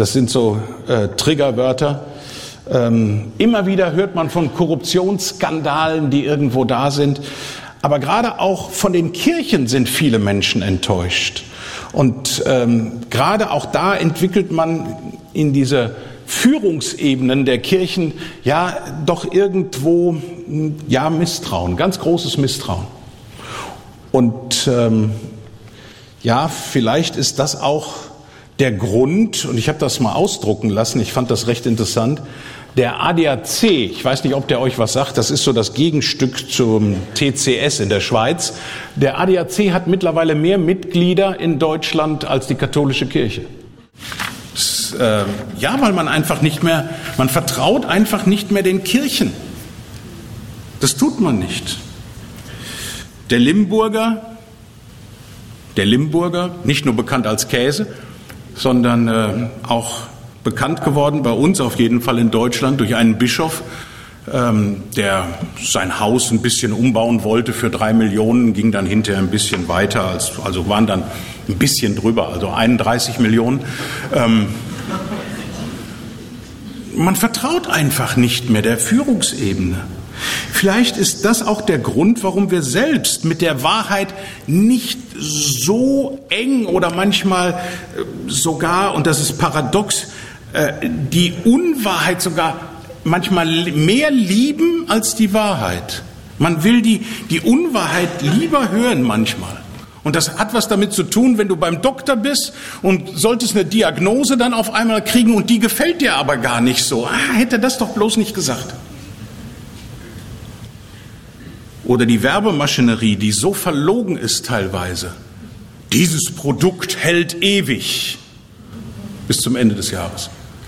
Das sind so Triggerwörter. Immer wieder hört man von Korruptionsskandalen, die irgendwo da sind. Aber gerade auch von den Kirchen sind viele Menschen enttäuscht. Und gerade auch da entwickelt man in diese Führungsebenen der Kirchen ja doch irgendwo Misstrauen, ganz großes Misstrauen. Und vielleicht ist das auch der Grund, und ich habe das mal ausdrucken lassen, ich fand das recht interessant, der ADAC, ich weiß nicht, ob der euch was sagt, das ist so das Gegenstück zum TCS in der Schweiz. Der ADAC hat mittlerweile mehr Mitglieder in Deutschland als die katholische Kirche. Weil man vertraut einfach nicht mehr den Kirchen. Das tut man nicht. Der Limburger, nicht nur bekannt als Käse, sondern auch bekannt geworden, bei uns auf jeden Fall in Deutschland, durch einen Bischof, der sein Haus ein bisschen umbauen wollte für 3 Millionen, ging dann hinterher ein bisschen weiter, also waren dann ein bisschen drüber, also 31 Millionen. Man vertraut einfach nicht mehr der Führungsebene. Vielleicht ist das auch der Grund, warum wir selbst mit der Wahrheit nicht so eng oder manchmal sogar, und das ist paradox, die Unwahrheit sogar manchmal mehr lieben als die Wahrheit. Man will die Unwahrheit lieber hören manchmal. Und das hat was damit zu tun, wenn du beim Doktor bist und solltest eine Diagnose dann auf einmal kriegen und die gefällt dir aber gar nicht so. Hätte er das doch bloß nicht gesagt. Oder die Werbemaschinerie, die so verlogen ist teilweise. Dieses Produkt hält ewig bis zum Ende des Jahres.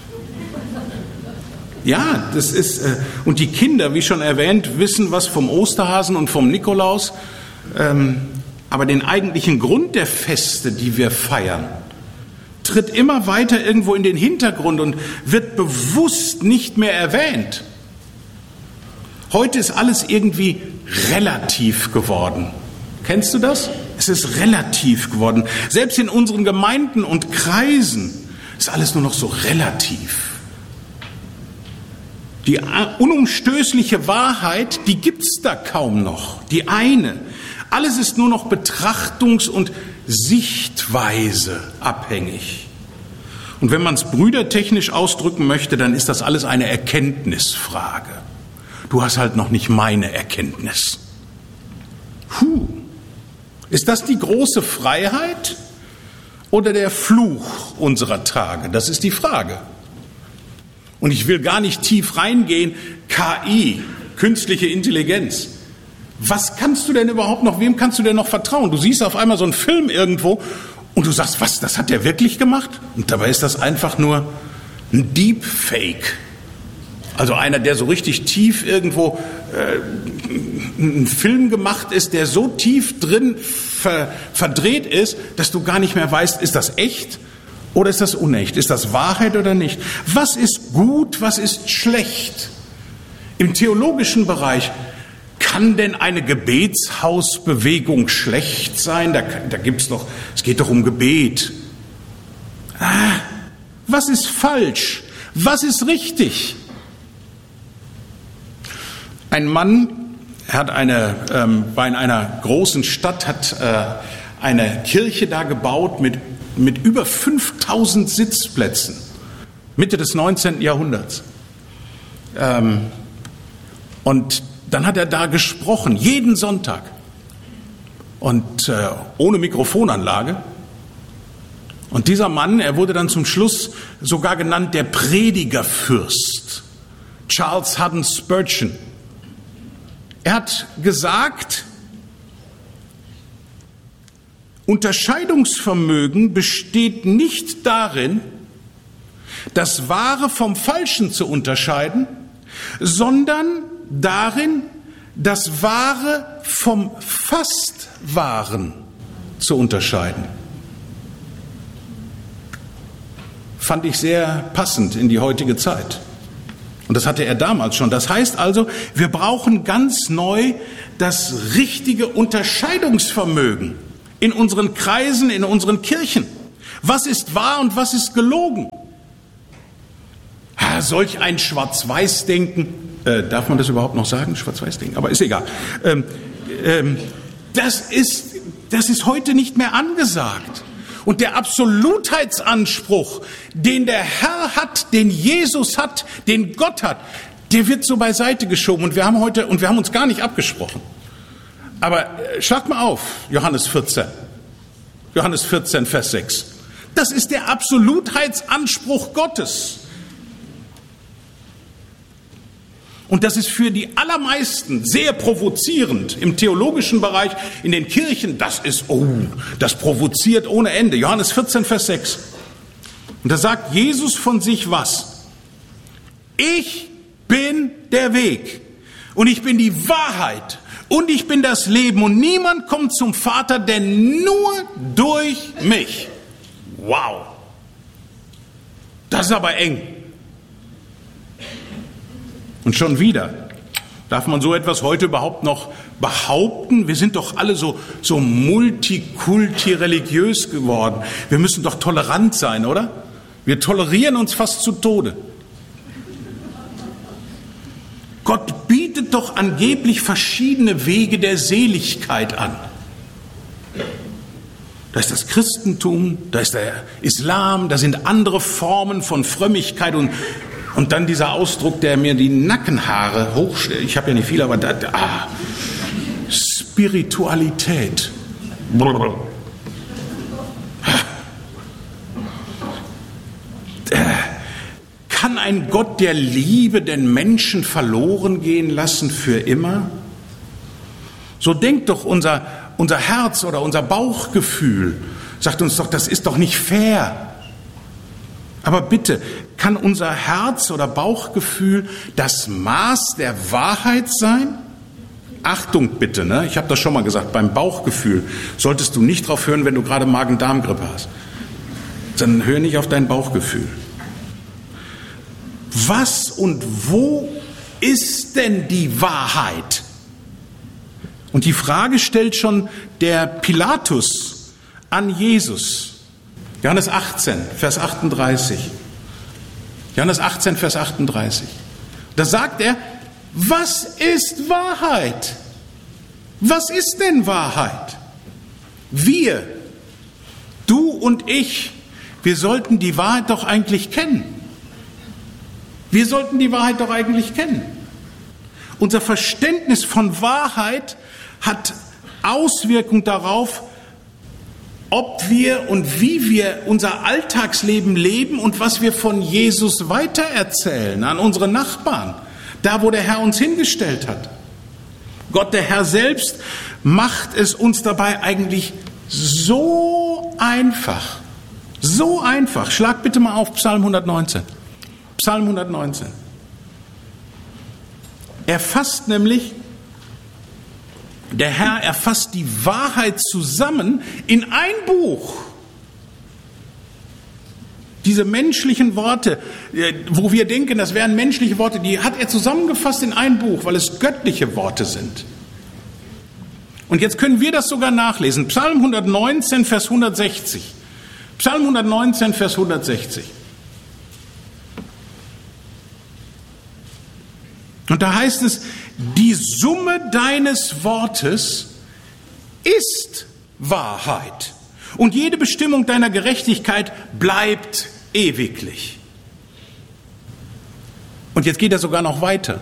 Ja, das ist, und die Kinder, wie schon erwähnt, wissen was vom Osterhasen und vom Nikolaus, aber den eigentlichen Grund der Feste, die wir feiern, tritt immer weiter irgendwo in den Hintergrund und wird bewusst nicht mehr erwähnt. Heute ist alles irgendwie relativ geworden. Kennst du das? Es ist relativ geworden. Selbst in unseren Gemeinden und Kreisen ist alles nur noch so relativ. Die unumstößliche Wahrheit, die gibt's da kaum noch. Die eine. Alles ist nur noch betrachtungs- und Sichtweise abhängig. Und wenn man es brüdertechnisch ausdrücken möchte, dann ist das alles eine Erkenntnisfrage. Du hast halt noch nicht meine Erkenntnis. Ist das die große Freiheit oder der Fluch unserer Tage? Das ist die Frage. Und ich will gar nicht tief reingehen. KI, künstliche Intelligenz. Was kannst du denn überhaupt noch, wem kannst du denn noch vertrauen? Du siehst auf einmal so einen Film irgendwo und du sagst, was, das hat der wirklich gemacht? Und dabei ist das einfach nur ein Deepfake. Also einer, der so richtig tief irgendwo ein Film gemacht ist, der so tief drin verdreht ist, dass du gar nicht mehr weißt, ist das echt oder ist das unecht? Ist das Wahrheit oder nicht? Was ist gut, was ist schlecht? Im theologischen Bereich, kann denn eine Gebetshausbewegung schlecht sein? Da gibt's doch, es geht doch um Gebet. Was ist falsch? Was ist richtig? Ein Mann hat bei einer großen Stadt eine Kirche da gebaut mit über 5000 Sitzplätzen, Mitte des 19. Jahrhunderts. Und dann hat er da gesprochen, jeden Sonntag. Und ohne Mikrofonanlage. Und dieser Mann, er wurde dann zum Schluss sogar genannt der Predigerfürst. Charles Haddon Spurgeon. Er hat gesagt, Unterscheidungsvermögen besteht nicht darin, das Wahre vom Falschen zu unterscheiden, sondern darin, das Wahre vom fast Wahren zu unterscheiden. Fand ich sehr passend in die heutige Zeit. Und das hatte er damals schon. Das heißt also, wir brauchen ganz neu das richtige Unterscheidungsvermögen in unseren Kreisen, in unseren Kirchen. Was ist wahr und was ist gelogen? solch ein Schwarz-Weiß-Denken, darf man das überhaupt noch sagen, Schwarz-Weiß-Denken, aber ist egal. Das ist heute nicht mehr angesagt. Und der Absolutheitsanspruch, den der Herr hat, den Jesus hat, den Gott hat, der wird so beiseite geschoben. Und wir haben uns gar nicht abgesprochen. Aber schlag mal auf, Johannes 14, Vers 6. Das ist der Absolutheitsanspruch Gottes. Und das ist für die allermeisten sehr provozierend im theologischen Bereich, in den Kirchen. Das provoziert ohne Ende. Johannes 14, Vers 6. Und da sagt Jesus von sich was? Ich bin der Weg und ich bin die Wahrheit und ich bin das Leben und niemand kommt zum Vater, denn nur durch mich. Wow. Das ist aber eng. Und schon wieder, darf man so etwas heute überhaupt noch behaupten? Wir sind doch alle so multikulti-religiös geworden. Wir müssen doch tolerant sein, oder? Wir tolerieren uns fast zu Tode. Gott bietet doch angeblich verschiedene Wege der Seligkeit an. Da ist das Christentum, da ist der Islam, da sind andere Formen von Frömmigkeit und dann dieser Ausdruck, der mir die Nackenhaare hochstellt. Ich habe ja nicht viel, aber Spiritualität. Kann ein Gott der Liebe den Menschen verloren gehen lassen für immer? So denkt doch unser Herz oder unser Bauchgefühl, sagt uns doch, das ist doch nicht fair. Aber bitte, kann unser Herz oder Bauchgefühl das Maß der Wahrheit sein? Achtung bitte, ne? Ich habe das schon mal gesagt, beim Bauchgefühl solltest du nicht drauf hören, wenn du gerade Magen-Darm-Grippe hast. Dann hör nicht auf dein Bauchgefühl. Was und wo ist denn die Wahrheit? Und die Frage stellt schon der Pilatus an Jesus. Johannes 18, Vers 38. Johannes 18, Vers 38. Da sagt er, was ist Wahrheit? Was ist denn Wahrheit? Wir, du und ich, wir sollten die Wahrheit doch eigentlich kennen. Wir sollten die Wahrheit doch eigentlich kennen. Unser Verständnis von Wahrheit hat Auswirkung darauf, ob wir und wie wir unser Alltagsleben leben und was wir von Jesus weitererzählen an unsere Nachbarn, da wo der Herr uns hingestellt hat. Gott, der Herr selbst, macht es uns dabei eigentlich so einfach. So einfach. Schlag bitte mal auf Psalm 119. Psalm 119. Er fasst nämlich, der Herr erfasst die Wahrheit zusammen in ein Buch. Diese menschlichen Worte, wo wir denken, das wären menschliche Worte, die hat er zusammengefasst in ein Buch, weil es göttliche Worte sind. Und jetzt können wir das sogar nachlesen. Psalm 119, Vers 160. Psalm 119, Vers 160. Und da heißt es, die Summe deines Wortes ist Wahrheit. Und jede Bestimmung deiner Gerechtigkeit bleibt ewiglich. Und jetzt geht er sogar noch weiter.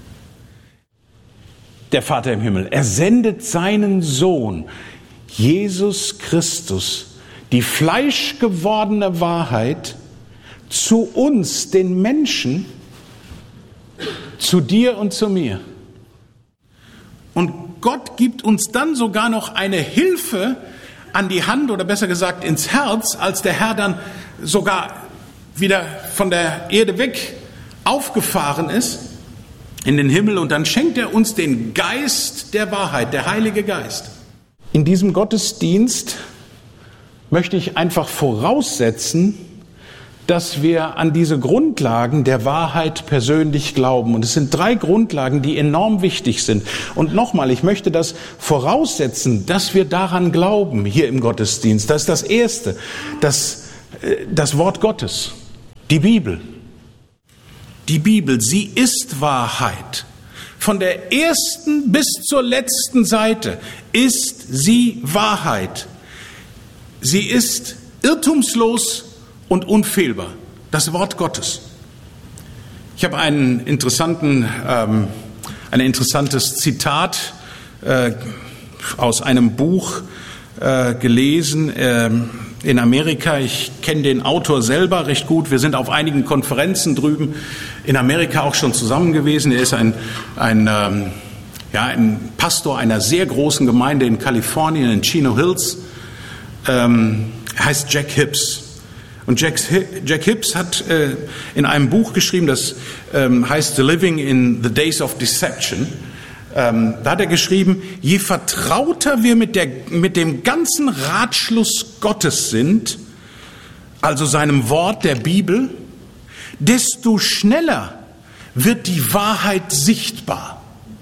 Der Vater im Himmel, er sendet seinen Sohn, Jesus Christus, die fleischgewordene Wahrheit, zu uns, den Menschen, zu dir und zu mir. Und Gott gibt uns dann sogar noch eine Hilfe an die Hand oder besser gesagt ins Herz, als der Herr dann sogar wieder von der Erde weg aufgefahren ist in den Himmel, und dann schenkt er uns den Geist der Wahrheit, der Heilige Geist. In diesem Gottesdienst möchte ich einfach voraussetzen, dass wir an diese Grundlagen der Wahrheit persönlich glauben. Und es sind 3 Grundlagen, die enorm wichtig sind. Und nochmal, ich möchte das voraussetzen, dass wir daran glauben hier im Gottesdienst. Das ist das Erste, das Wort Gottes, die Bibel. Die Bibel, sie ist Wahrheit. Von der ersten bis zur letzten Seite ist sie Wahrheit. Sie ist irrtumslos und unfehlbar. Das Wort Gottes. Ich habe ein interessantes Zitat aus einem Buch gelesen in Amerika. Ich kenne den Autor selber recht gut. Wir sind auf einigen Konferenzen drüben in Amerika auch schon zusammen gewesen. Er ist ein Pastor einer sehr großen Gemeinde in Kalifornien, in Chino Hills. Er heißt Jack Hibbs. Und Jack Hibbs hat in einem Buch geschrieben, das heißt The Living in the Days of Deception. Da hat er geschrieben, je vertrauter wir mit dem ganzen Ratschluss Gottes sind, also seinem Wort der Bibel, desto schneller wird die Wahrheit sichtbar.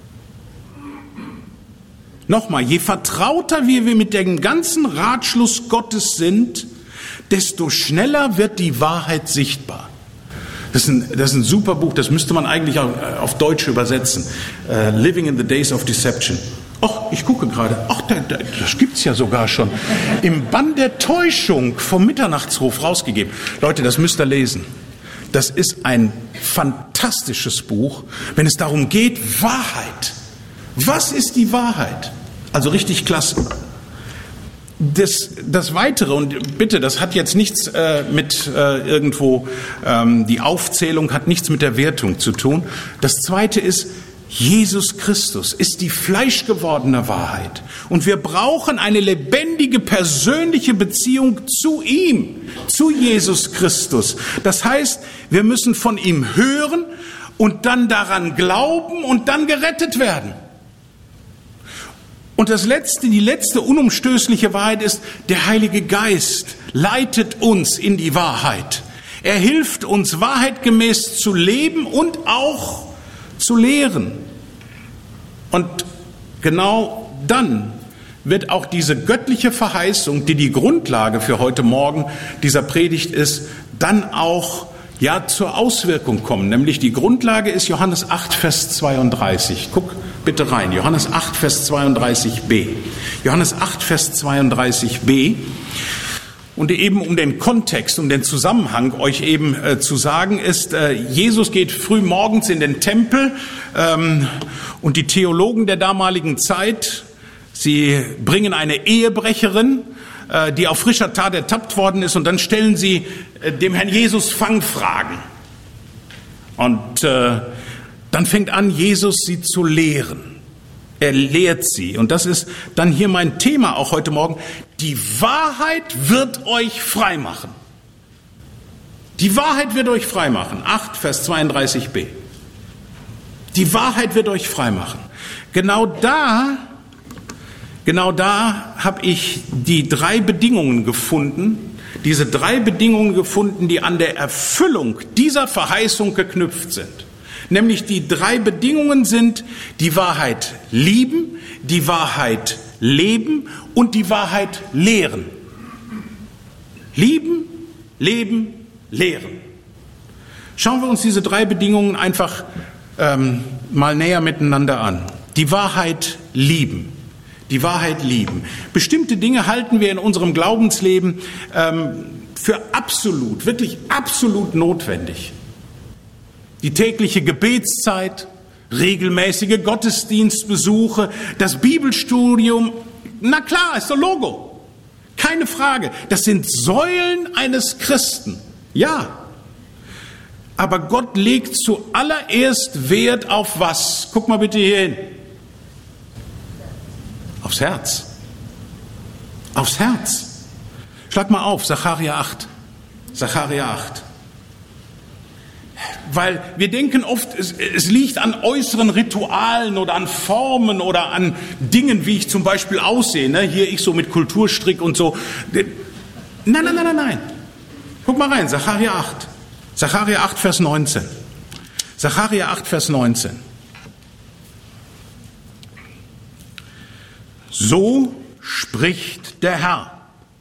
Nochmal, je vertrauter wir mit dem ganzen Ratschluss Gottes sind, desto schneller wird die Wahrheit sichtbar. Das ist ein super Buch, das müsste man eigentlich auch auf Deutsch übersetzen. Living in the Days of Deception. Ach, ich gucke gerade. Ach, das gibt's ja sogar schon. Im Bann der Täuschung vom Mitternachtsruf rausgegeben. Leute, das müsst ihr lesen. Das ist ein fantastisches Buch, wenn es darum geht, Wahrheit. Was ist die Wahrheit? Also richtig klasse. Das Weitere, und bitte, das hat jetzt nichts mit die Aufzählung hat nichts mit der Wertung zu tun. Das Zweite ist, Jesus Christus ist die fleischgewordene Wahrheit. Und wir brauchen eine lebendige, persönliche Beziehung zu ihm, zu Jesus Christus. Das heißt, wir müssen von ihm hören und dann daran glauben und dann gerettet werden. Und die letzte unumstößliche Wahrheit ist, der Heilige Geist leitet uns in die Wahrheit. Er hilft uns, wahrheitgemäß zu leben und auch zu lehren. Und genau dann wird auch diese göttliche Verheißung, die die Grundlage für heute Morgen dieser Predigt ist, dann auch zur Auswirkung kommen. Nämlich die Grundlage ist Johannes 8, Vers 32. Guck bitte rein. Johannes 8, Vers 32b. Johannes 8, Vers 32b. Und eben um den Kontext, um den Zusammenhang euch eben zu sagen ist, Jesus geht früh morgens in den Tempel und die Theologen der damaligen Zeit, sie bringen eine Ehebrecherin, die auf frischer Tat ertappt worden ist, und dann stellen sie dem Herrn Jesus Fangfragen. Und dann fängt an, Jesus sie zu lehren. Er lehrt sie. Und das ist dann hier mein Thema auch heute Morgen. Die Wahrheit wird euch frei machen. Die Wahrheit wird euch frei machen. 8, Vers 32b. Die Wahrheit wird euch frei machen. Genau da habe ich die 3 Bedingungen gefunden, die an der Erfüllung dieser Verheißung geknüpft sind. Nämlich die 3 Bedingungen sind die Wahrheit lieben, die Wahrheit leben und die Wahrheit lehren. Lieben, leben, lehren. Schauen wir uns diese 3 Bedingungen einfach mal näher miteinander an. Die Wahrheit lieben. Die Wahrheit lieben. Bestimmte Dinge halten wir in unserem Glaubensleben für absolut, wirklich absolut notwendig. Die tägliche Gebetszeit, regelmäßige Gottesdienstbesuche, das Bibelstudium, na klar, ist doch Logo. Keine Frage. Das sind Säulen eines Christen. Ja. Aber Gott legt zuallererst Wert auf was? Guck mal bitte hier hin. Aufs Herz. Aufs Herz. Schlag mal auf, Sacharja 8. Sacharja 8. Weil wir denken oft, es liegt an äußeren Ritualen oder an Formen oder an Dingen, wie ich zum Beispiel aussehe. Ne? Hier ich so mit Kulturstrick und so. Nein. Guck mal rein, Sacharja 8. Sacharja 8, Vers 19. Sacharja 8, Vers 19. So spricht der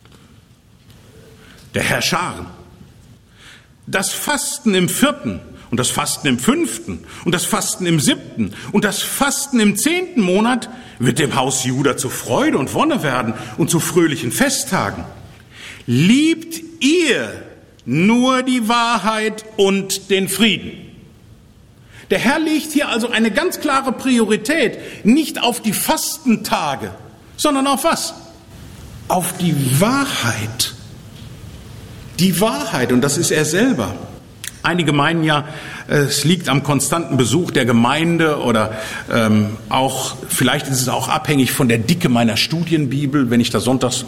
Herr Scharen. Das Fasten im 4. und das Fasten im 5. und das Fasten im 7. und das Fasten im 10. Monat wird dem Haus Juda zu Freude und Wonne werden und zu fröhlichen Festtagen. Liebt ihr nur die Wahrheit und den Frieden. Der Herr legt hier also eine ganz klare Priorität, nicht auf die Fastentage, sondern auf was? Auf die Wahrheit. Die Wahrheit, und das ist er selber. Einige meinen ja, es liegt am konstanten Besuch der Gemeinde oder auch, vielleicht ist es auch abhängig von der Dicke meiner Studienbibel, wenn ich da sonntags,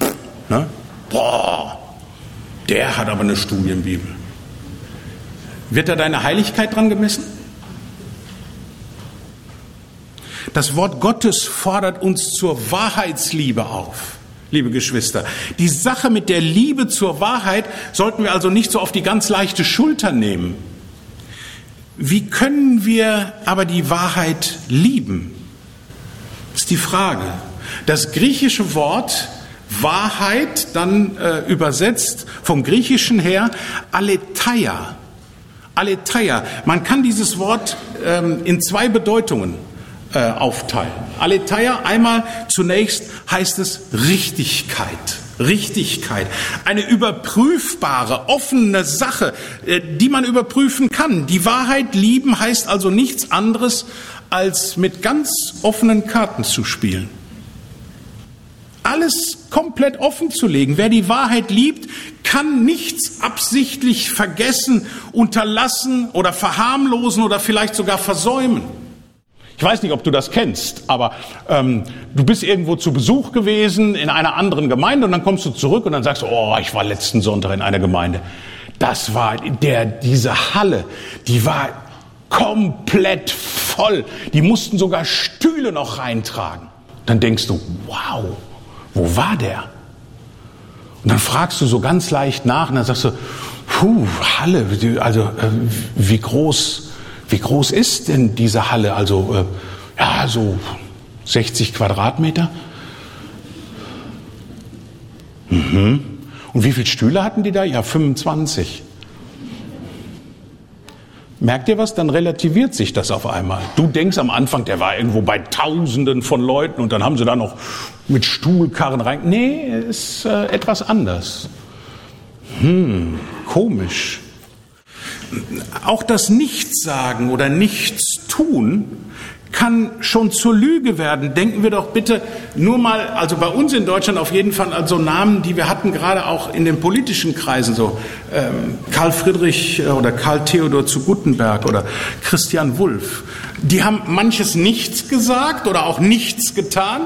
der hat aber eine Studienbibel. Wird da deine Heiligkeit dran gemessen? Das Wort Gottes fordert uns zur Wahrheitsliebe auf. Liebe Geschwister, die Sache mit der Liebe zur Wahrheit sollten wir also nicht so auf die ganz leichte Schulter nehmen. Wie können wir aber die Wahrheit lieben? Das ist die Frage. Das griechische Wort Wahrheit, dann übersetzt vom Griechischen her Aletheia. Aletheia. Man kann dieses Wort in zwei Bedeutungen aufteilen. Aletheia, einmal zunächst heißt es Richtigkeit. Richtigkeit. Eine überprüfbare, offene Sache, die man überprüfen kann. Die Wahrheit lieben heißt also nichts anderes, als mit ganz offenen Karten zu spielen. Alles komplett offen zu legen. Wer die Wahrheit liebt, kann nichts absichtlich vergessen, unterlassen oder verharmlosen oder vielleicht sogar versäumen. Ich weiß nicht, ob du das kennst, aber du bist irgendwo zu Besuch gewesen in einer anderen Gemeinde und dann kommst du zurück und dann sagst du, ich war letzten Sonntag in einer Gemeinde. Das war diese Halle, die war komplett voll. Die mussten sogar Stühle noch reintragen. Dann denkst du, wow, wo war der? Und dann fragst du so ganz leicht nach und dann sagst du, Halle, also wie groß ist denn diese Halle? Also, so 60 Quadratmeter. Und wie viele Stühle hatten die da? Ja, 25. Merkt ihr was? Dann relativiert sich das auf einmal. Du denkst am Anfang, der war irgendwo bei Tausenden von Leuten und dann haben sie da noch mit Stuhlkarren rein. Nee, ist etwas anders. Komisch. Auch das Nichtssagen oder Nichtstun kann schon zur Lüge werden. Denken wir doch bitte nur mal, also bei uns in Deutschland auf jeden Fall an so Namen, die wir hatten, gerade auch in den politischen Kreisen, so Karl Friedrich oder Karl Theodor zu Guttenberg oder Christian Wulff. Die haben manches nichts gesagt oder auch nichts getan,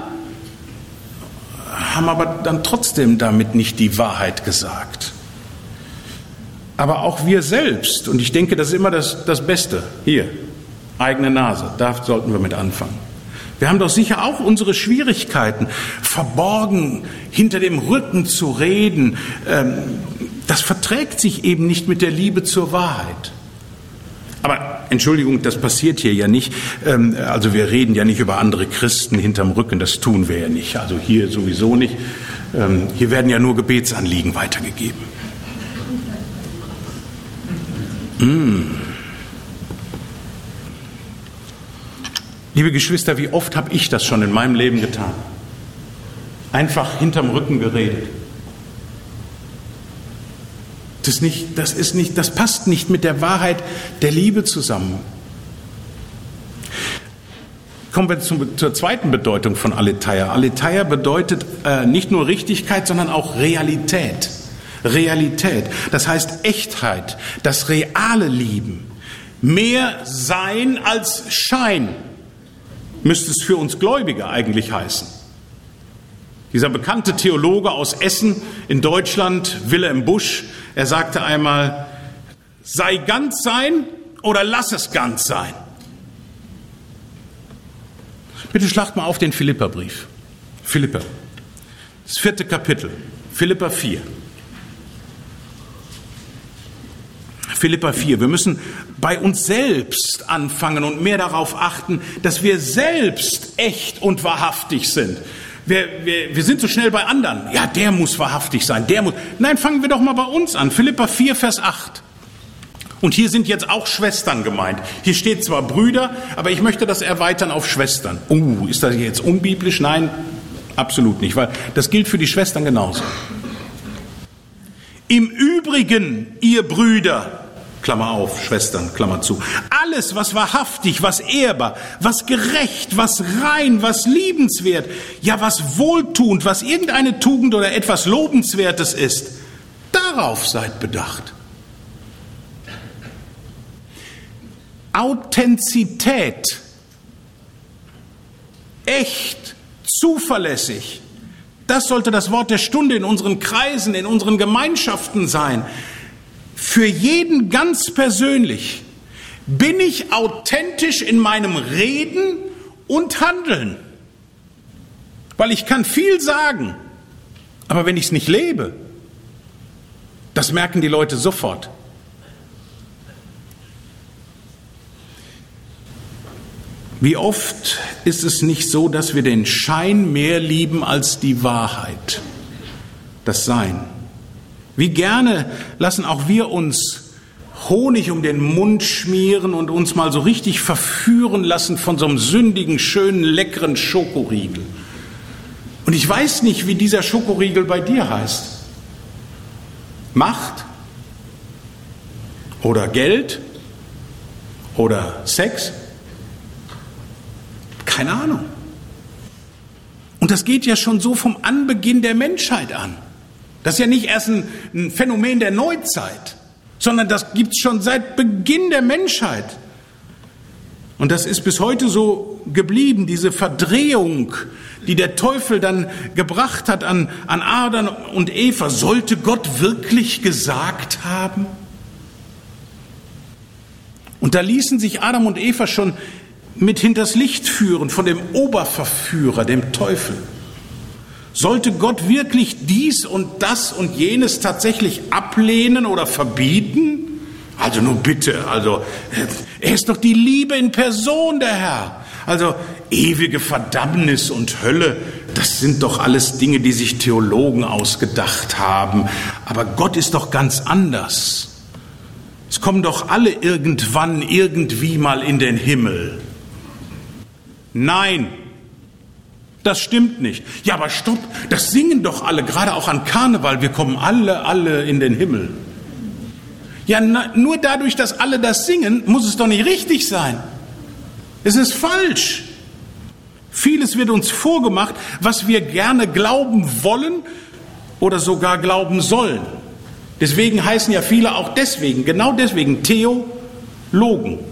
haben aber dann trotzdem damit nicht die Wahrheit gesagt. Aber auch wir selbst, und ich denke, das ist immer das Beste, hier, eigene Nase, da sollten wir mit anfangen. Wir haben doch sicher auch unsere Schwierigkeiten, verborgen hinter dem Rücken zu reden. Das verträgt sich eben nicht mit der Liebe zur Wahrheit. Aber Entschuldigung, das passiert hier ja nicht. Also wir reden ja nicht über andere Christen hinterm Rücken, das tun wir ja nicht. Also hier sowieso nicht. Hier werden ja nur Gebetsanliegen weitergegeben. Liebe Geschwister, wie oft habe ich das schon in meinem Leben getan? Einfach hinterm Rücken geredet. Das passt nicht mit der Wahrheit der Liebe zusammen. Kommen wir zur zweiten Bedeutung von Aletheia. Aletheia bedeutet nicht nur Richtigkeit, sondern auch Realität. Realität, das heißt Echtheit, das reale Lieben. Mehr Sein als Schein müsste es für uns Gläubige eigentlich heißen. Dieser bekannte Theologe aus Essen in Deutschland, Wilhelm Busch, er sagte einmal, sei ganz sein oder lass es ganz sein. Bitte schlagt mal auf den Philipperbrief. Philipper, das 4. Kapitel, Philipper 4. Philipper 4. Wir müssen bei uns selbst anfangen und mehr darauf achten, dass wir selbst echt und wahrhaftig sind. Wir sind so schnell bei anderen. Ja, der muss wahrhaftig sein. Nein, fangen wir doch mal bei uns an. Philipper 4, Vers 8. Und hier sind jetzt auch Schwestern gemeint. Hier steht zwar Brüder, aber ich möchte das erweitern auf Schwestern. Ist das jetzt unbiblisch? Nein, absolut nicht, weil das gilt für die Schwestern genauso. Im Übrigen, ihr Brüder, Klammer auf, Schwestern, Klammer zu, alles, was wahrhaftig, was ehrbar, was gerecht, was rein, was liebenswert, ja, was wohltuend, was irgendeine Tugend oder etwas Lobenswertes ist, darauf seid bedacht. Authentizität, echt, zuverlässig, das sollte das Wort der Stunde in unseren Kreisen, in unseren Gemeinschaften sein. Für jeden ganz persönlich. Bin ich authentisch in meinem Reden und Handeln? Weil ich kann viel sagen, aber wenn ich es nicht lebe, das merken die Leute sofort. Wie oft ist es nicht so, dass wir den Schein mehr lieben als die Wahrheit, das Sein? Wie gerne lassen auch wir uns Honig um den Mund schmieren und uns mal so richtig verführen lassen von so einem sündigen, schönen, leckeren Schokoriegel. Und ich weiß nicht, wie dieser Schokoriegel bei dir heißt. Macht? Oder Geld? Oder Sex? Keine Ahnung. Und das geht ja schon so vom Anbeginn der Menschheit an. Das ist ja nicht erst ein Phänomen der Neuzeit, sondern das gibt es schon seit Beginn der Menschheit. Und das ist bis heute so geblieben, diese Verdrehung, die der Teufel dann gebracht hat an Adam und Eva. Sollte Gott wirklich gesagt haben? Und da ließen sich Adam und Eva schon mit hinters Licht führen von dem Oberverführer, dem Teufel. Sollte Gott wirklich dies und das und jenes tatsächlich ablehnen oder verbieten? Also nur bitte, also er ist doch die Liebe in Person, der Herr. Also ewige Verdammnis und Hölle, das sind doch alles Dinge, die sich Theologen ausgedacht haben. Aber Gott ist doch ganz anders. Es kommen doch alle irgendwann, irgendwie mal in den Himmel. Nein, das stimmt nicht. Ja, aber stopp, das singen doch alle, gerade auch an Karneval. Wir kommen alle in den Himmel. Ja, nur dadurch, dass alle das singen, muss es doch nicht richtig sein. Es ist falsch. Vieles wird uns vorgemacht, was wir gerne glauben wollen oder sogar glauben sollen. Deswegen heißen ja viele auch deswegen, genau deswegen, Theologen.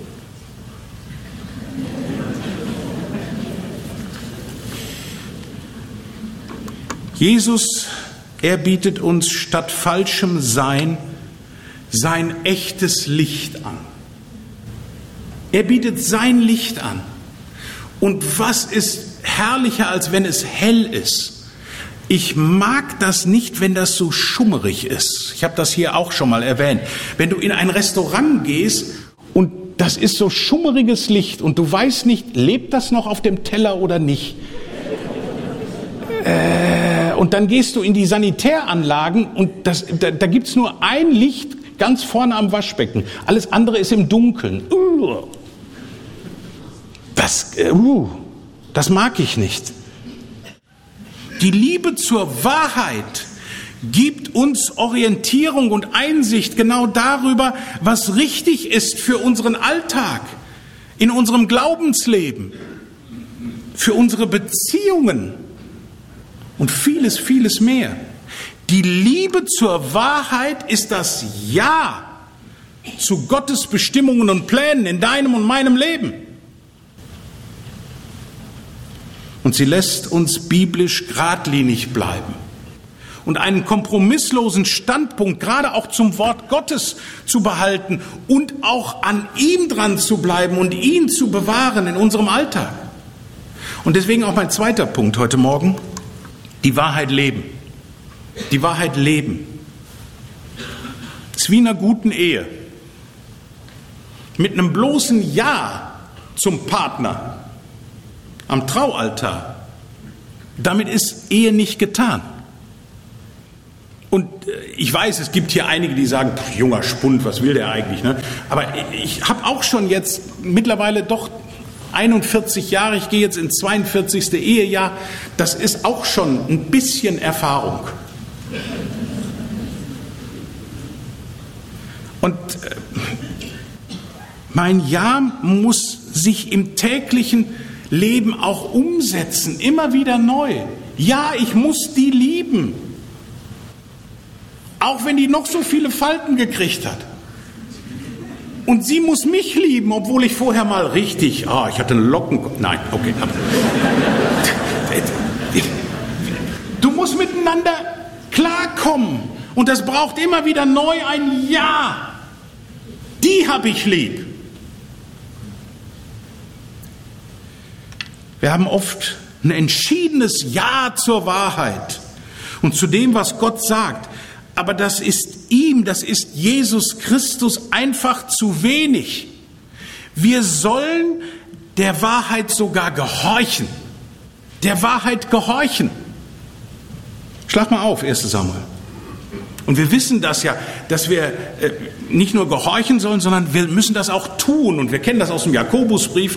Jesus, er bietet uns statt falschem Sein sein echtes Licht an. Er bietet sein Licht an. Und was ist herrlicher, als wenn es hell ist? Ich mag das nicht, wenn das so schummerig ist. Ich habe das hier auch schon mal erwähnt. Wenn du in ein Restaurant gehst und das ist so schummeriges Licht und du weißt nicht, lebt das noch auf dem Teller oder nicht? Und dann gehst du in die Sanitäranlagen und da gibt's nur ein Licht ganz vorne am Waschbecken. Alles andere ist im Dunkeln. Das mag ich nicht. Die Liebe zur Wahrheit gibt uns Orientierung und Einsicht genau darüber, was richtig ist für unseren Alltag, in unserem Glaubensleben, für unsere Beziehungen und vieles, vieles mehr. Die Liebe zur Wahrheit ist das Ja zu Gottes Bestimmungen und Plänen in deinem und meinem Leben. Und sie lässt uns biblisch geradlinig bleiben und einen kompromisslosen Standpunkt gerade auch zum Wort Gottes zu behalten und auch an ihm dran zu bleiben und ihn zu bewahren in unserem Alltag. Und deswegen auch mein zweiter Punkt heute Morgen: die Wahrheit leben. Die Wahrheit leben. Es ist wie in einer guten Ehe. Mit einem bloßen Ja zum Partner am Traualtar, damit ist Ehe nicht getan. Und ich weiß, es gibt hier einige, die sagen, junger Spund, was will der eigentlich? Ne? Aber ich habe auch schon jetzt mittlerweile doch 41 Jahre, ich gehe jetzt ins 42. Ehejahr, das ist auch schon ein bisschen Erfahrung. Und mein Ja muss sich im täglichen Leben auch umsetzen, immer wieder neu. Ja, ich muss die lieben, auch wenn die noch so viele Falten gekriegt hat. Und sie muss mich lieben, obwohl ich vorher mal richtig, ich hatte einen nein, okay. Du musst miteinander klarkommen. Und das braucht immer wieder neu ein Ja. Die habe ich lieb. Wir haben oft ein entschiedenes Ja zur Wahrheit und zu dem, was Gott sagt. Aber das ist Jesus Christus einfach zu wenig. Wir sollen der Wahrheit sogar gehorchen. Der Wahrheit gehorchen. Schlag mal auf, 1. Samuel. Und wir wissen das ja, dass wir nicht nur gehorchen sollen, sondern wir müssen das auch tun. Und wir kennen das aus dem Jakobusbrief.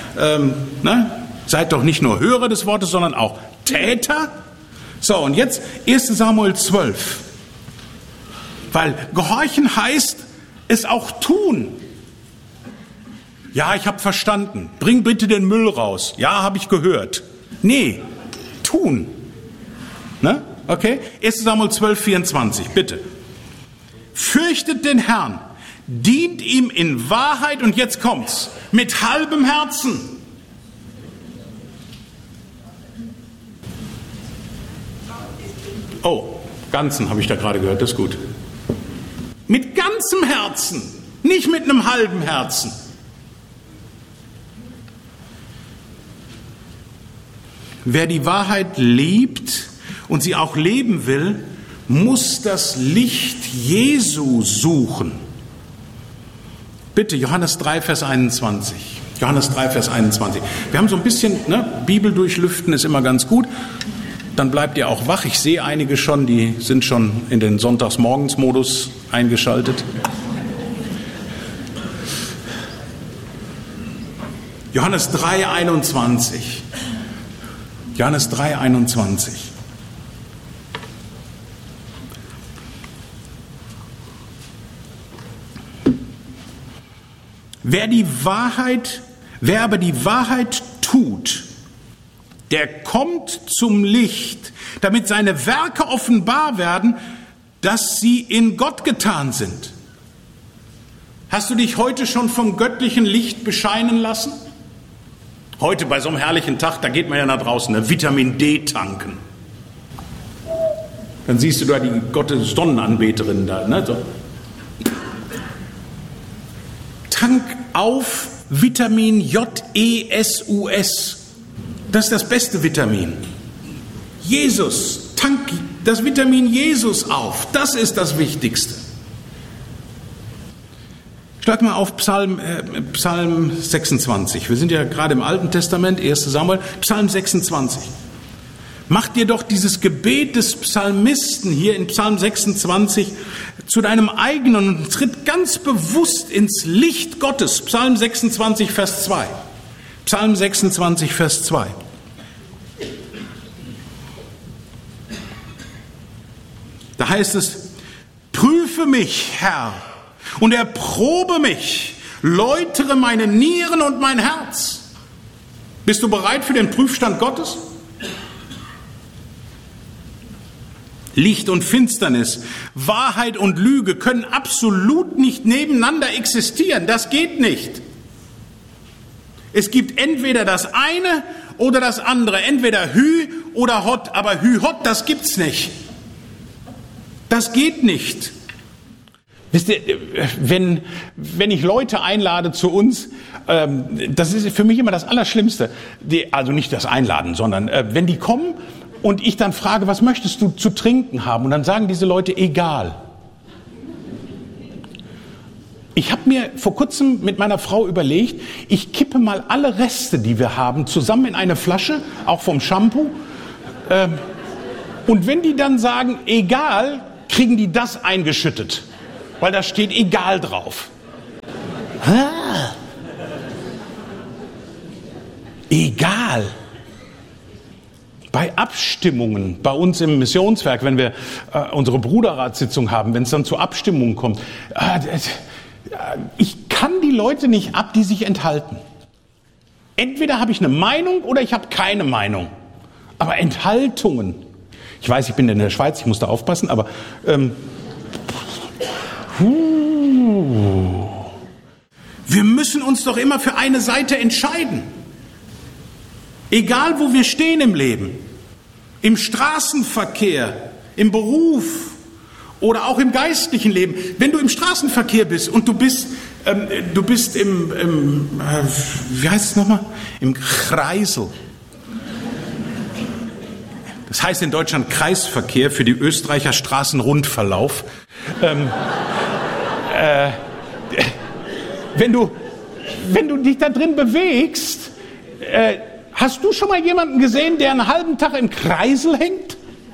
Seid doch nicht nur Hörer des Wortes, sondern auch Täter. So, und jetzt 1. Samuel 12. Weil gehorchen heißt es auch tun. Ja, ich habe verstanden. Bring bitte den Müll raus. Ja, habe ich gehört. Nee, tun. Ne? Okay? 1. Samuel 12, 24, bitte. Fürchtet den Herrn, dient ihm in Wahrheit, und jetzt kommt's, mit halbem Herzen. Oh, ganzen habe ich da gerade gehört, das ist gut. Mit ganzem Herzen, nicht mit einem halben Herzen. Wer die Wahrheit liebt und sie auch leben will, muss das Licht Jesu suchen. Bitte, Johannes 3, Vers 21. Johannes 3, Vers 21. Wir haben so ein bisschen, Bibel durchlüften ist immer ganz gut. Dann bleibt ihr auch wach. Ich sehe einige schon, die sind schon in den Sonntagsmorgens-Modus eingeschaltet. Johannes 3, 21. Johannes 3, 21. Wer aber die Wahrheit tut, der kommt zum Licht, damit seine Werke offenbar werden, dass sie in Gott getan sind. Hast du dich heute schon vom göttlichen Licht bescheinen lassen? Heute bei so einem herrlichen Tag, da geht man ja nach draußen, Vitamin D tanken. Dann siehst du da die Gottes Sonnenanbeterin da. So. Tank auf Vitamin JESUS. Das ist das beste Vitamin. Jesus, tank das Vitamin Jesus auf. Das ist das Wichtigste. Schlag mal auf Psalm 26. Wir sind ja gerade im Alten Testament, 1. Samuel, Psalm 26. Mach dir doch dieses Gebet des Psalmisten hier in Psalm 26 zu deinem eigenen und tritt ganz bewusst ins Licht Gottes. Psalm 26, Vers 2. Psalm 26, Vers 2. Da heißt es, prüfe mich, Herr, und erprobe mich, läutere meine Nieren und mein Herz. Bist du bereit für den Prüfstand Gottes? Licht und Finsternis, Wahrheit und Lüge können absolut nicht nebeneinander existieren. Das geht nicht. Es gibt entweder das eine oder das andere, entweder Hü oder Hot, aber Hü-Hot, das gibt's nicht. Das geht nicht. Wisst ihr, wenn ich Leute einlade zu uns, das ist für mich immer das Allerschlimmste. Also nicht das Einladen, sondern wenn die kommen und ich dann frage, was möchtest du zu trinken haben? Und dann sagen diese Leute, egal. Ich habe mir vor kurzem mit meiner Frau überlegt, ich kippe mal alle Reste, die wir haben, zusammen in eine Flasche, auch vom Shampoo. Und wenn die dann sagen, egal, kriegen die das eingeschüttet, weil da steht egal drauf. Egal. Bei Abstimmungen, bei uns im Missionswerk, wenn wir unsere Bruderratssitzung haben, wenn es dann zu Abstimmungen kommt, ich kann die Leute nicht ab, die sich enthalten. Entweder habe ich eine Meinung oder ich habe keine Meinung. Aber Enthaltungen, ich weiß, ich bin in der Schweiz, ich muss da aufpassen, aber wir müssen uns doch immer für eine Seite entscheiden. Egal, wo wir stehen im Leben, im Straßenverkehr, im Beruf oder auch im geistlichen Leben. Wenn du im Straßenverkehr bist und du bist im wie heißt es nochmal? Im Kreisel. Das heißt in Deutschland Kreisverkehr, für die Österreicher Straßenrundverlauf. Wenn du dich da drin bewegst, hast du schon mal jemanden gesehen, der einen halben Tag im Kreisel hängt?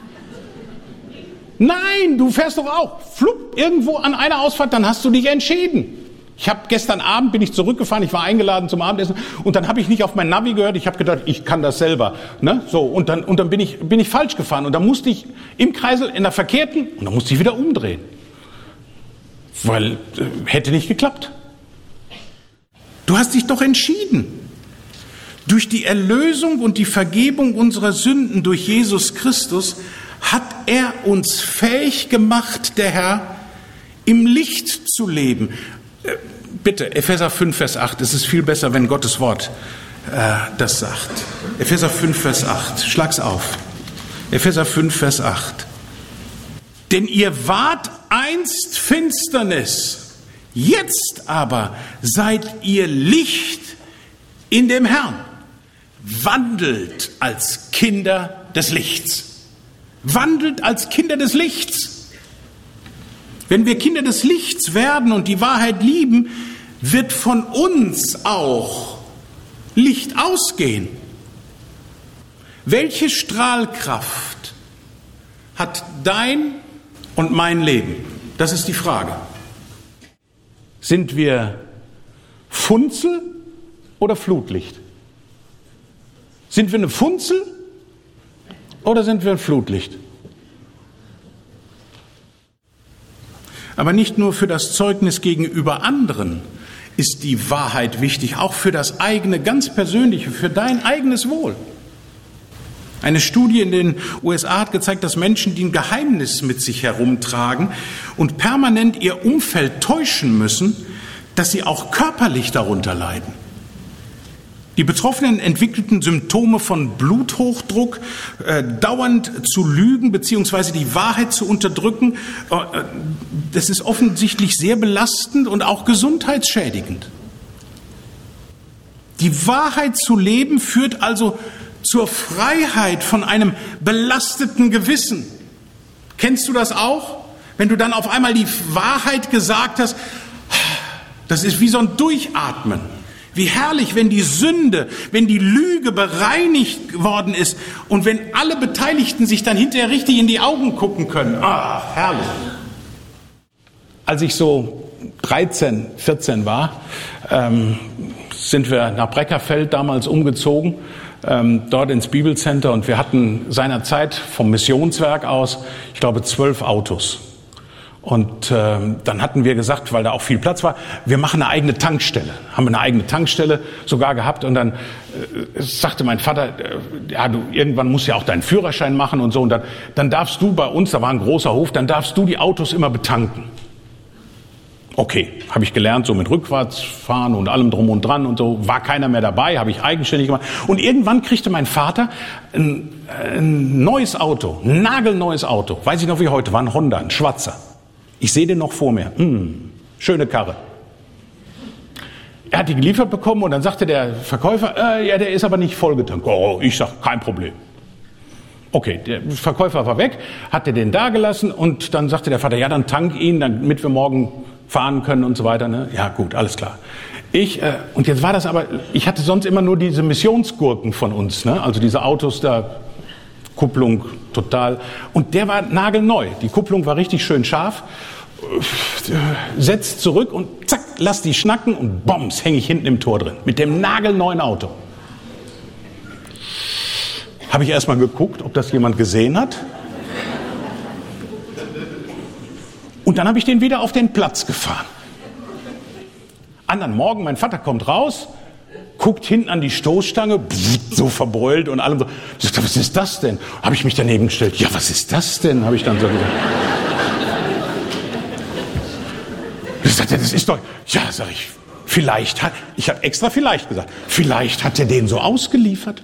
Nein, du fährst doch auch flupp irgendwo an einer Ausfahrt, dann hast du dich entschieden. Gestern Abend bin ich zurückgefahren, ich war eingeladen zum Abendessen und dann habe ich nicht auf mein Navi gehört, ich habe gedacht, ich kann das selber. Ne? So, und dann bin ich falsch gefahren und dann musste ich im Kreisel in der verkehrten und dann musste ich wieder umdrehen. Weil hätte nicht geklappt. Du hast dich doch entschieden. Durch die Erlösung und die Vergebung unserer Sünden durch Jesus Christus hat er uns fähig gemacht, der Herr, im Licht zu leben. Bitte, Epheser 5, Vers 8, es ist viel besser, wenn Gottes Wort das sagt. Epheser 5, Vers 8, schlag's auf. Epheser 5, Vers 8. Denn ihr wart einst Finsternis, jetzt aber seid ihr Licht in dem Herrn. Wandelt als Kinder des Lichts. Wandelt als Kinder des Lichts. Wenn wir Kinder des Lichts werden und die Wahrheit lieben, wird von uns auch Licht ausgehen. Welche Strahlkraft hat dein und mein Leben? Das ist die Frage. Sind wir Funzel oder Flutlicht? Sind wir eine Funzel oder sind wir ein Flutlicht? Aber nicht nur für das Zeugnis gegenüber anderen ist die Wahrheit wichtig, auch für das eigene, ganz persönliche, für dein eigenes Wohl. Eine Studie in den USA hat gezeigt, dass Menschen, die ein Geheimnis mit sich herumtragen und permanent ihr Umfeld täuschen müssen, dass sie auch körperlich darunter leiden. Die Betroffenen entwickelten Symptome von Bluthochdruck, dauernd zu lügen bzw. die Wahrheit zu unterdrücken. Das ist offensichtlich sehr belastend und auch gesundheitsschädigend. Die Wahrheit zu leben führt also zur Freiheit von einem belasteten Gewissen. Kennst du das auch? Wenn du dann auf einmal die Wahrheit gesagt hast, das ist wie so ein Durchatmen. Wie herrlich, wenn die Sünde, wenn die Lüge bereinigt worden ist und wenn alle Beteiligten sich dann hinterher richtig in die Augen gucken können. Ah, herrlich. Als ich so 13, 14 war, sind wir nach Breckerfeld damals umgezogen, dort ins Bibelcenter, und wir hatten seinerzeit vom Missionswerk aus, ich glaube, 12 Autos. Und dann hatten wir gesagt, weil da auch viel Platz war, wir machen eine eigene Tankstelle. Haben wir eine eigene Tankstelle sogar gehabt. Und dann sagte mein Vater, ja, du irgendwann musst ja auch deinen Führerschein machen und so. Und dann darfst du bei uns, da war ein großer Hof, dann darfst du die Autos immer betanken. Okay, habe ich gelernt, so mit Rückwärtsfahren und allem drum und dran und so. War keiner mehr dabei, habe ich eigenständig gemacht. Und irgendwann kriegte mein Vater ein neues Auto, ein nagelneues Auto. Weiß ich noch wie heute, war ein Honda, ein schwarzer. Ich sehe den noch vor mir. Schöne Karre. Er hat die geliefert bekommen und dann sagte der Verkäufer, ja, der ist aber nicht vollgetankt. Oh, ich sag, kein Problem. Okay, der Verkäufer war weg, hatte den da gelassen und dann sagte der Vater, ja, dann tank ihn, damit wir morgen fahren können und so weiter. Ne? Ja, gut, alles klar. Und jetzt war das aber, ich hatte sonst immer nur diese Missionsgurken von uns, ne? Also diese Autos da, Kupplung total. Und der war nagelneu. Die Kupplung war richtig schön scharf. Setzt zurück und zack, lass die schnacken und bombs, hänge ich hinten im Tor drin. Mit dem nagelneuen Auto. Habe ich erstmal geguckt, ob das jemand gesehen hat. Und dann habe ich den wieder auf den Platz gefahren. Anderen Morgen, mein Vater kommt raus, guckt hinten an die Stoßstange, so verbeult und allem so. Sagt, was ist das denn? Habe ich mich daneben gestellt. Ja, was ist das denn? Habe ich dann so gesagt. Ich sagte, das ist doch, ja, sag ich, vielleicht hat, ich habe extra vielleicht gesagt, vielleicht hat er den so ausgeliefert.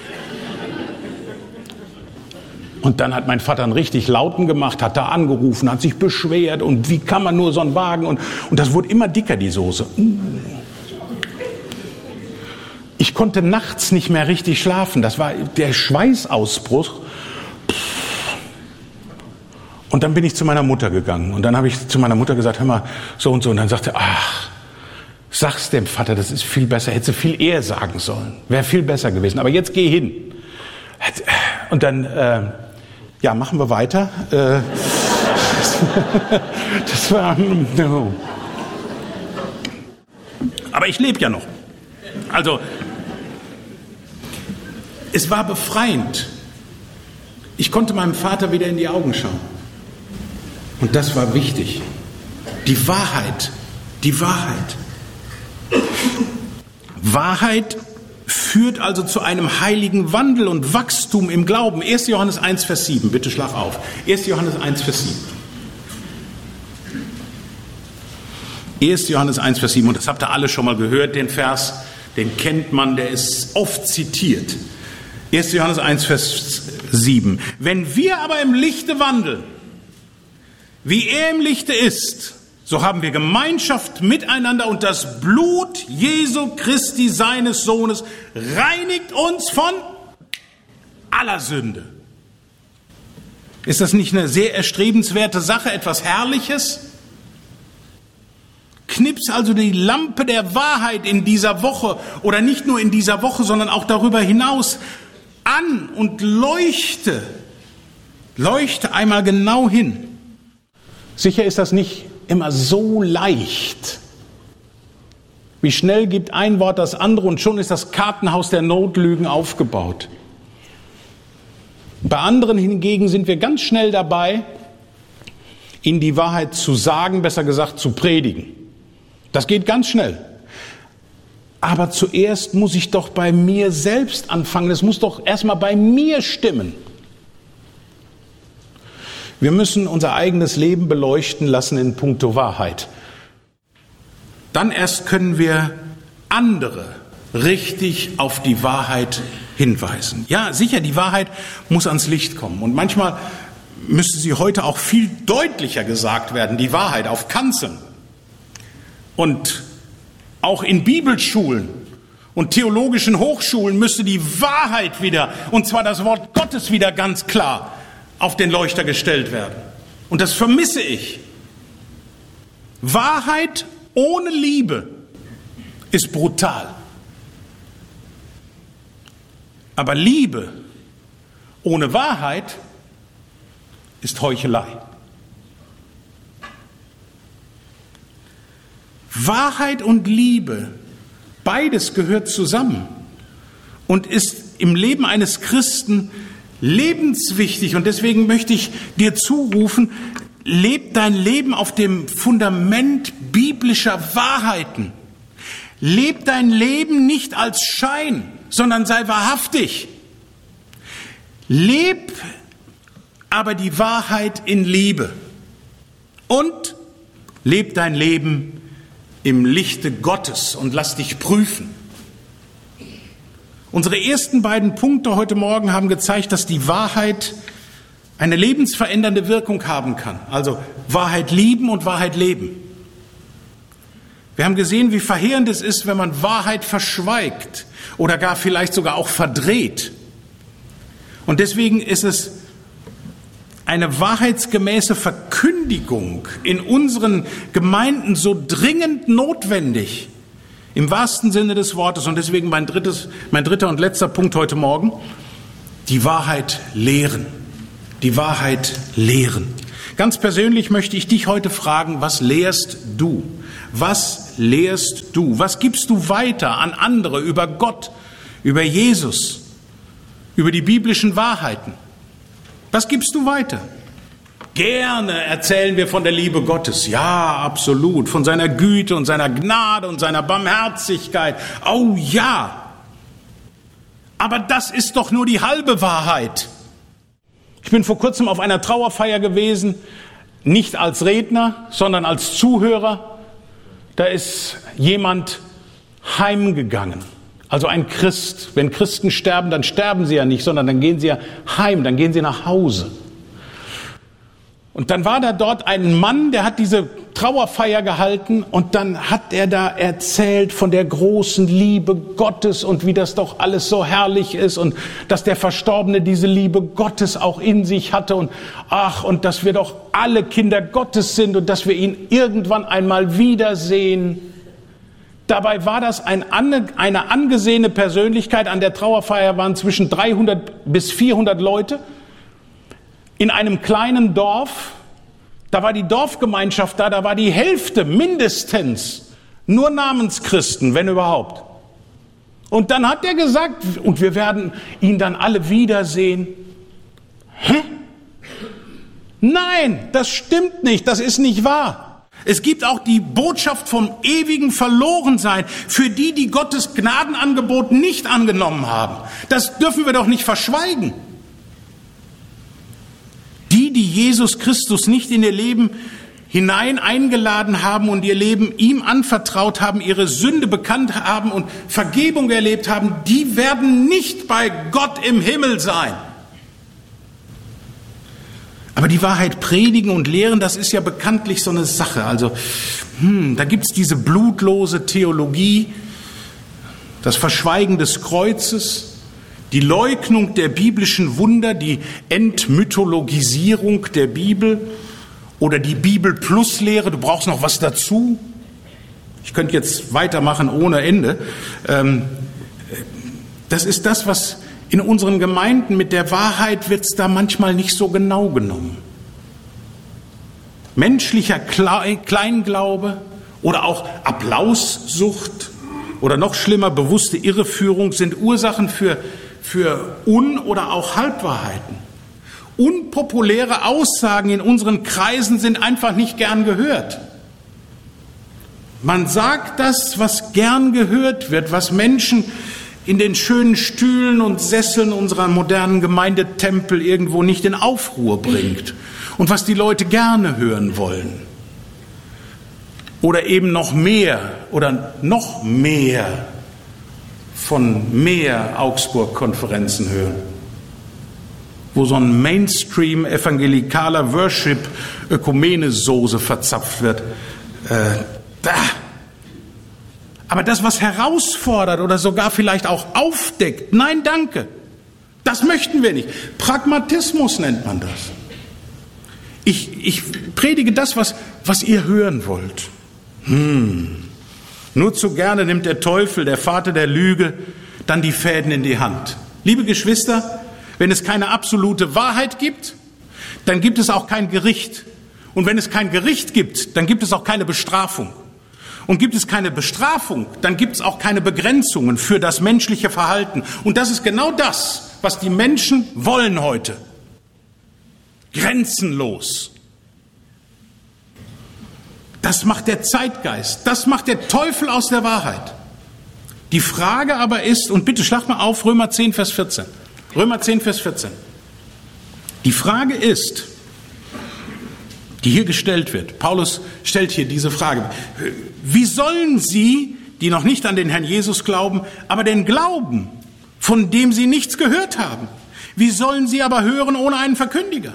Und dann hat mein Vater einen richtig lauten gemacht, hat da angerufen, hat sich beschwert und wie kann man nur so einen Wagen und das wurde immer dicker, die Soße. Ich konnte nachts nicht mehr richtig schlafen, das war der Schweißausbruch. Und dann bin ich zu meiner Mutter gegangen und dann habe ich zu meiner Mutter gesagt, hör mal, so und so. Und dann sagte, ach, sag's dem Vater, das ist viel besser, hätte sie viel eher sagen sollen, wäre viel besser gewesen. Aber jetzt geh hin. Und dann, ja, machen wir weiter. Das war, no. Aber ich lebe ja noch. Also, es war befreiend. Ich konnte meinem Vater wieder in die Augen schauen. Und das war wichtig. Die Wahrheit. Die Wahrheit. Wahrheit führt also zu einem heiligen Wandel und Wachstum im Glauben. 1. Johannes 1, Vers 7. Bitte schlag auf. 1. Johannes 1, Vers 7. 1. Johannes 1, Vers 7. Und das habt ihr alle schon mal gehört, den Vers. Den kennt man, der ist oft zitiert. 1. Johannes 1, Vers 7. Wenn wir aber im Lichte wandeln, wie er im Lichte ist, so haben wir Gemeinschaft miteinander und das Blut Jesu Christi, seines Sohnes, reinigt uns von aller Sünde. Ist das nicht eine sehr erstrebenswerte Sache, etwas Herrliches? Knips also die Lampe der Wahrheit in dieser Woche oder nicht nur in dieser Woche, sondern auch darüber hinaus an und leuchte einmal genau hin. Sicher ist das nicht immer so leicht. Wie schnell gibt ein Wort das andere und schon ist das Kartenhaus der Notlügen aufgebaut. Bei anderen hingegen sind wir ganz schnell dabei, ihnen die Wahrheit zu sagen, besser gesagt zu predigen. Das geht ganz schnell. Aber zuerst muss ich doch bei mir selbst anfangen. Es muss doch erstmal bei mir stimmen. Wir müssen unser eigenes Leben beleuchten lassen in puncto Wahrheit. Dann erst können wir andere richtig auf die Wahrheit hinweisen. Ja, sicher, die Wahrheit muss ans Licht kommen. Und manchmal müsste sie heute auch viel deutlicher gesagt werden, die Wahrheit auf Kanzeln. Und auch in Bibelschulen und theologischen Hochschulen müsste die Wahrheit wieder, und zwar das Wort Gottes wieder ganz klar auf den Leuchter gestellt werden. Und das vermisse ich. Wahrheit ohne Liebe ist brutal. Aber Liebe ohne Wahrheit ist Heuchelei. Wahrheit und Liebe, beides gehört zusammen und ist im Leben eines Christen lebenswichtig. Und deswegen möchte ich dir zurufen, leb dein Leben auf dem Fundament biblischer Wahrheiten. Leb dein Leben nicht als Schein, sondern sei wahrhaftig. Leb aber die Wahrheit in Liebe und leb dein Leben im Lichte Gottes und lass dich prüfen. Unsere ersten beiden Punkte heute Morgen haben gezeigt, dass die Wahrheit eine lebensverändernde Wirkung haben kann. Also Wahrheit lieben und Wahrheit leben. Wir haben gesehen, wie verheerend es ist, wenn man Wahrheit verschweigt oder gar vielleicht sogar auch verdreht. Und deswegen ist es eine wahrheitsgemäße Verkündigung in unseren Gemeinden so dringend notwendig, im wahrsten Sinne des Wortes. Und deswegen mein dritter und letzter Punkt heute Morgen. die Wahrheit lehren. Die Wahrheit lehren. Ganz persönlich möchte ich dich heute fragen, was lehrst du? Was lehrst du? Was gibst du weiter an andere über Gott, über Jesus, über die biblischen Wahrheiten? Was gibst du weiter? Gerne erzählen wir von der Liebe Gottes. Ja, absolut. Von seiner Güte und seiner Gnade und seiner Barmherzigkeit. Oh ja. Aber das ist doch nur die halbe Wahrheit. Ich bin vor kurzem auf einer Trauerfeier gewesen, nicht als Redner, sondern als Zuhörer. Da ist jemand heimgegangen, also ein Christ. Wenn Christen sterben, dann sterben sie ja nicht, sondern dann gehen sie ja heim, dann gehen sie nach Hause. Und dann war da dort ein Mann, der hat diese Trauerfeier gehalten und dann hat er da erzählt von der großen Liebe Gottes und wie das doch alles so herrlich ist und dass der Verstorbene diese Liebe Gottes auch in sich hatte und und dass wir doch alle Kinder Gottes sind und dass wir ihn irgendwann einmal wiedersehen. Dabei war das eine angesehene Persönlichkeit. An der Trauerfeier waren zwischen 300 bis 400 Leute. In einem kleinen Dorf, da war die Dorfgemeinschaft da war die Hälfte mindestens nur Namenschristen, wenn überhaupt. Und dann hat er gesagt, und wir werden ihn dann alle wiedersehen. Hä? Nein, das stimmt nicht, das ist nicht wahr. Es gibt auch die Botschaft vom ewigen Verlorensein für die, die Gottes Gnadenangebot nicht angenommen haben. Das dürfen wir doch nicht verschweigen. Die Jesus Christus nicht in ihr Leben hinein eingeladen haben und ihr Leben ihm anvertraut haben, ihre Sünde bekannt haben und Vergebung erlebt haben, die werden nicht bei Gott im Himmel sein. Aber die Wahrheit predigen und lehren, das ist ja bekanntlich so eine Sache. Also, da gibt's diese blutlose Theologie, das Verschweigen des Kreuzes, die Leugnung der biblischen Wunder, die Entmythologisierung der Bibel oder die Bibel-Plus-Lehre, du brauchst noch was dazu. Ich könnte jetzt weitermachen ohne Ende. Das ist das, was in unseren Gemeinden mit der Wahrheit wird's da manchmal nicht so genau genommen. Menschlicher Kleinglaube oder auch Applaussucht oder noch schlimmer bewusste Irreführung sind Ursachen für Un- oder auch Halbwahrheiten. Unpopuläre Aussagen in unseren Kreisen sind einfach nicht gern gehört. Man sagt das, was gern gehört wird, was Menschen in den schönen Stühlen und Sesseln unserer modernen Gemeindetempel irgendwo nicht in Aufruhr bringt und was die Leute gerne hören wollen. Oder eben noch mehr von mehr Augsburg-Konferenzen hören, wo so ein Mainstream-evangelikaler Worship-Ökumene-Soße verzapft wird. Aber das, was herausfordert oder sogar vielleicht auch aufdeckt, nein, danke, das möchten wir nicht. Pragmatismus nennt man das. Ich predige das, was ihr hören wollt. Nur zu gerne nimmt der Teufel, der Vater der Lüge, dann die Fäden in die Hand. Liebe Geschwister, wenn es keine absolute Wahrheit gibt, dann gibt es auch kein Gericht. Und wenn es kein Gericht gibt, dann gibt es auch keine Bestrafung. Und gibt es keine Bestrafung, dann gibt es auch keine Begrenzungen für das menschliche Verhalten. Und das ist genau das, was die Menschen wollen heute. Grenzenlos. Das macht der Zeitgeist, das macht der Teufel aus der Wahrheit. Die Frage aber ist, und bitte schlag mal auf, Römer 10, Vers 14. Römer 10, Vers 14. Die Frage ist, die hier gestellt wird, Paulus stellt hier diese Frage, wie sollen sie, die noch nicht an den Herrn Jesus glauben, aber den glauben, von dem sie nichts gehört haben? Wie sollen sie aber hören ohne einen Verkündiger?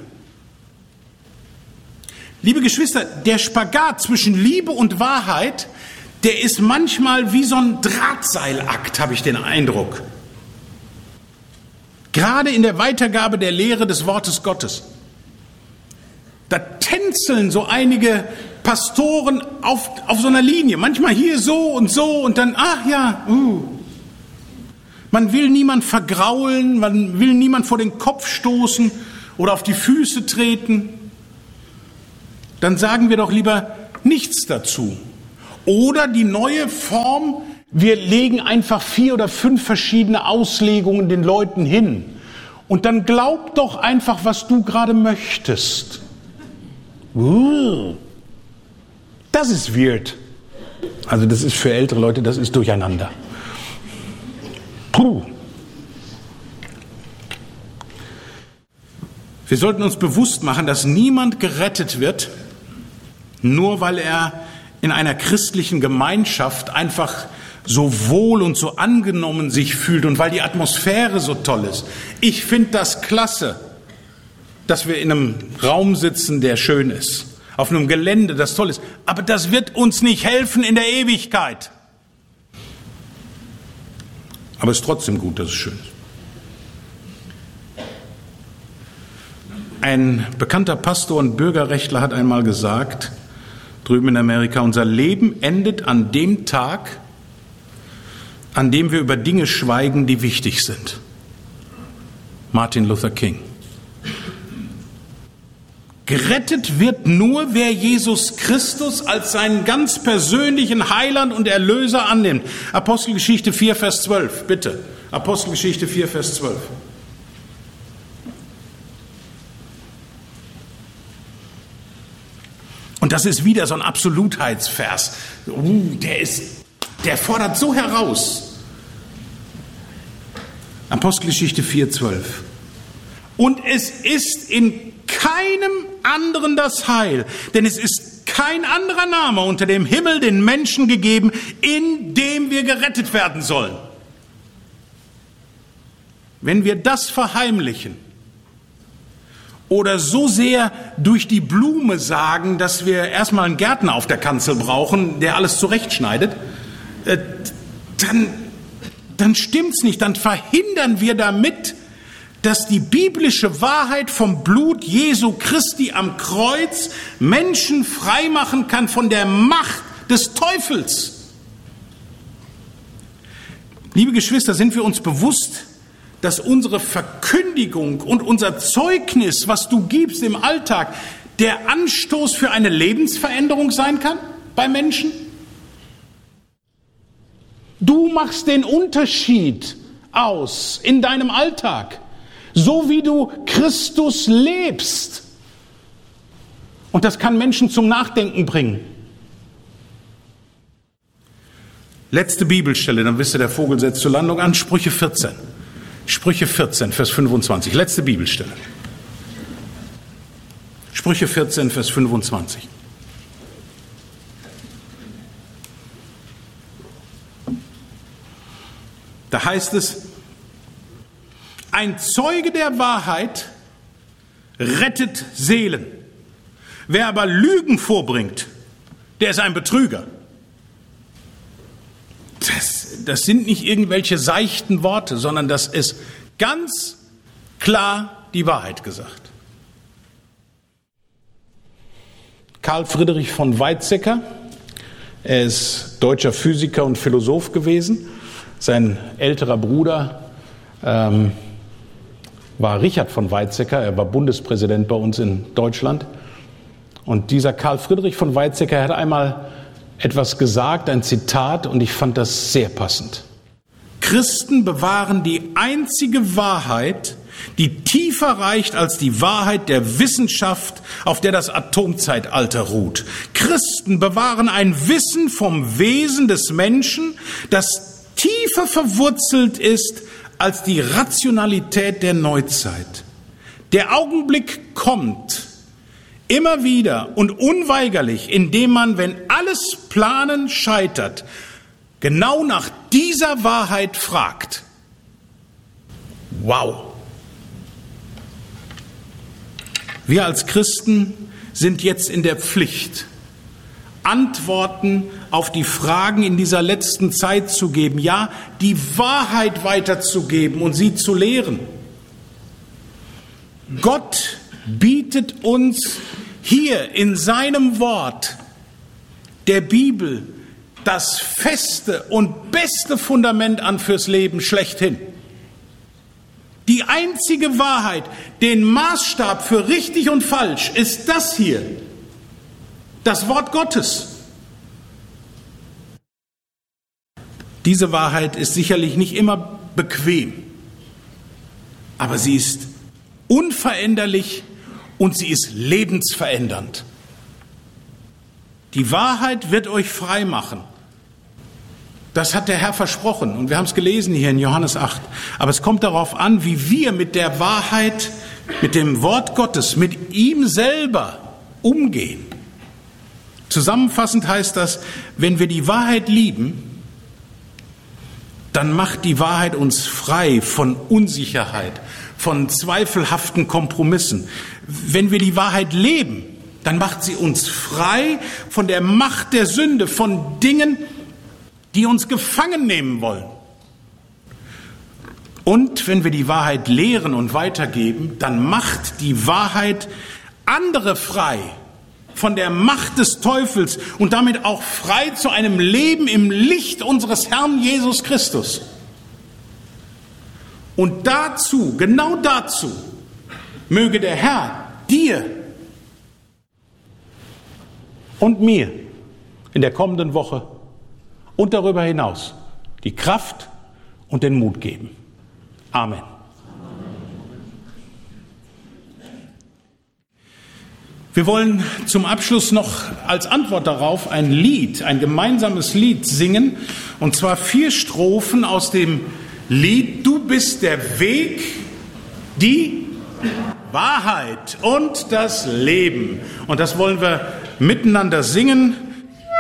Liebe Geschwister, der Spagat zwischen Liebe und Wahrheit, der ist manchmal wie so ein Drahtseilakt, habe ich den Eindruck. Gerade in der Weitergabe der Lehre des Wortes Gottes. Da tänzeln so einige Pastoren auf so einer Linie. Manchmal hier so und dann, Man will niemand vergraulen, man will niemand vor den Kopf stoßen oder auf die Füße treten. Dann sagen wir doch lieber nichts dazu. Oder die neue Form, wir legen einfach 4 oder 5 verschiedene Auslegungen den Leuten hin. Und dann glaub doch einfach, was du gerade möchtest. Das ist weird. Also das ist für ältere Leute, das ist durcheinander. Puh. Wir sollten uns bewusst machen, dass niemand gerettet wird, nur weil er in einer christlichen Gemeinschaft einfach so wohl und so angenommen sich fühlt und weil die Atmosphäre so toll ist. Ich finde das klasse, dass wir in einem Raum sitzen, der schön ist, auf einem Gelände, das toll ist. Aber das wird uns nicht helfen in der Ewigkeit. Aber es ist trotzdem gut, dass es schön ist. Ein bekannter Pastor und Bürgerrechtler hat einmal gesagt, drüben in Amerika, unser Leben endet an dem Tag, an dem wir über Dinge schweigen, die wichtig sind. Martin Luther King. Gerettet wird nur, wer Jesus Christus als seinen ganz persönlichen Heiland und Erlöser annimmt. Apostelgeschichte 4, Vers 12, bitte. Apostelgeschichte 4, Vers 12. Und das ist wieder so ein Absolutheitsvers. Der fordert so heraus. Apostelgeschichte 4, 12. Und es ist in keinem anderen das Heil, denn es ist kein anderer Name unter dem Himmel den Menschen gegeben, in dem wir gerettet werden sollen. Wenn wir das verheimlichen oder so sehr durch die Blume sagen, dass wir erstmal einen Gärtner auf der Kanzel brauchen, der alles zurechtschneidet, dann stimmt's nicht, dann verhindern wir damit, dass die biblische Wahrheit vom Blut Jesu Christi am Kreuz Menschen freimachen kann von der Macht des Teufels. Liebe Geschwister, sind wir uns bewusst, dass unsere Verkündigung und unser Zeugnis, was du gibst im Alltag, der Anstoß für eine Lebensveränderung sein kann bei Menschen? Du machst den Unterschied aus in deinem Alltag. So wie du Christus lebst. Und das kann Menschen zum Nachdenken bringen. Letzte Bibelstelle, dann wisst ihr, der Vogel setzt zur Landung an, Sprüche 14. Sprüche 14, Vers 25. Letzte Bibelstelle. Sprüche 14, Vers 25. Da heißt es, ein Zeuge der Wahrheit rettet Seelen. Wer aber Lügen vorbringt, der ist ein Betrüger. Das sind nicht irgendwelche seichten Worte, sondern das ist ganz klar die Wahrheit gesagt. Karl Friedrich von Weizsäcker, er ist deutscher Physiker und Philosoph gewesen. Sein älterer Bruder war Richard von Weizsäcker, er war Bundespräsident bei uns in Deutschland. Und dieser Karl Friedrich von Weizsäcker hat einmal etwas gesagt, ein Zitat, und ich fand das sehr passend. Christen bewahren die einzige Wahrheit, die tiefer reicht als die Wahrheit der Wissenschaft, auf der das Atomzeitalter ruht. Christen bewahren ein Wissen vom Wesen des Menschen, das tiefer verwurzelt ist als die Rationalität der Neuzeit. Der Augenblick kommt immer wieder und unweigerlich, indem man, wenn alles Planen scheitert, genau nach dieser Wahrheit fragt. Wow! Wir als Christen sind jetzt in der Pflicht, Antworten auf die Fragen in dieser letzten Zeit zu geben, ja, die Wahrheit weiterzugeben und sie zu lehren. Gott bietet uns hier in seinem Wort, der Bibel, das feste und beste Fundament an fürs Leben schlechthin. Die einzige Wahrheit, den Maßstab für richtig und falsch, ist das hier, das Wort Gottes. Diese Wahrheit ist sicherlich nicht immer bequem, aber sie ist unveränderlich und sie ist lebensverändernd. Die Wahrheit wird euch frei machen. Das hat der Herr versprochen und wir haben es gelesen hier in Johannes 8. Aber es kommt darauf an, wie wir mit der Wahrheit, mit dem Wort Gottes, mit ihm selber umgehen. Zusammenfassend heißt das, wenn wir die Wahrheit lieben, dann macht die Wahrheit uns frei von Unsicherheit, von zweifelhaften Kompromissen. Wenn wir die Wahrheit leben, dann macht sie uns frei von der Macht der Sünde, von Dingen, die uns gefangen nehmen wollen. Und wenn wir die Wahrheit lehren und weitergeben, dann macht die Wahrheit andere frei von der Macht des Teufels und damit auch frei zu einem Leben im Licht unseres Herrn Jesus Christus. Und dazu, genau dazu, möge der Herr dir und mir in der kommenden Woche und darüber hinaus die Kraft und den Mut geben. Amen. Wir wollen zum Abschluss noch als Antwort darauf ein Lied, ein gemeinsames Lied singen, und zwar 4 Strophen aus dem Lied Du bist der Weg, die Wahrheit und das Leben. Und das wollen wir miteinander singen.